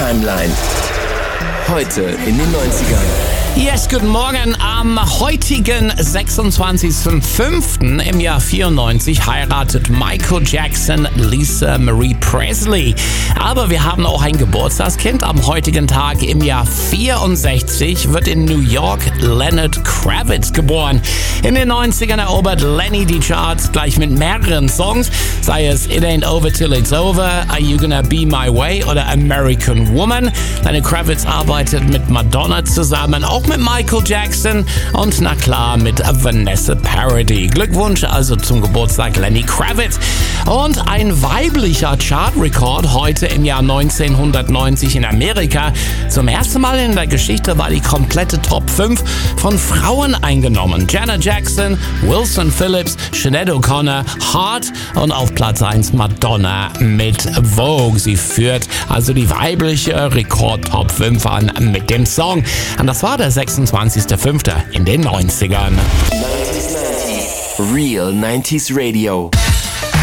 Timeline. Heute in den 90ern. Yes, guten Morgen. Am heutigen 26.05. im Jahr 94 heiratet Michael Jackson Lisa Marie Presley. Aber wir haben auch ein Geburtstagskind. Am heutigen Tag im Jahr 64 wird in New York Leonard Kravitz geboren. In den 90ern erobert Lenny die Charts gleich mit mehreren Songs, sei es It Ain't Over Till It's Over, Are You Gonna Be My Way oder American Woman. Lenny Kravitz arbeitet mit Madonna zusammen, auch mit Michael Jackson und na klar mit Vanessa Paradis. Glückwunsch also zum Geburtstag Lenny Kravitz. Und ein weiblicher Chartrekord heute im Jahr 1990 in Amerika. Zum ersten Mal in der Geschichte war die komplette Top 5 von Frauen eingenommen. Janet Jackson, Wilson Phillips, Sinead O'Connor, Heart und auf Platz 1 Madonna mit Vogue. Sie führt also die weibliche Rekord-Top 5 an mit dem Song. Und das war der 26.05. in den 90ern. 90s. Real 90s Radio.